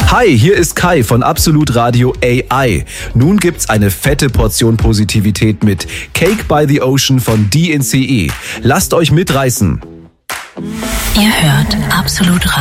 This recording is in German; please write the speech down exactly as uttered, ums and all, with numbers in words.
Hi, hier ist Kai von Absolut Radio A I. Nun gibt's eine fette Portion Positivität mit Cake by the Ocean von D N C E. Lasst euch mitreißen. Ihr hört Absolut Radio.